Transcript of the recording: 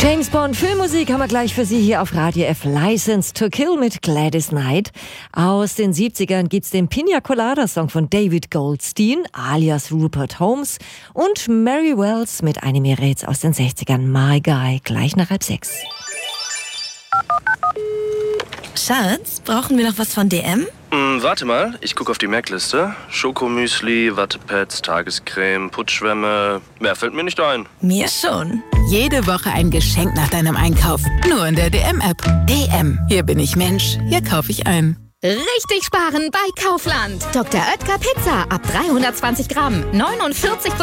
James Bond Filmmusik haben wir gleich für Sie hier auf Radio F. Licensed to Kill mit Gladys Knight. Aus den 70ern gibt's den Pina Colada Song von David Goldstein, alias Rupert Holmes, und Mary Wells mit einem ihrer Hits aus den 60ern, My Guy, gleich nach 5:30. Schatz, brauchen wir noch was von DM? Warte mal, ich gucke auf die Merkliste. Schokomüsli, Wattepads, Tagescreme, Putzschwämme. Mehr fällt mir nicht ein. Mir schon. Jede Woche ein Geschenk nach deinem Einkauf. Nur in der DM-App. DM. Hier bin ich Mensch. Hier kaufe ich ein. Richtig sparen bei Kaufland. Dr. Oetker Pizza ab 320 Gramm. 49